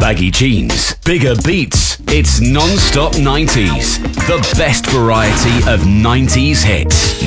baggy jeans, bigger beats. It's non-stop 90s. The best variety of 90s hits.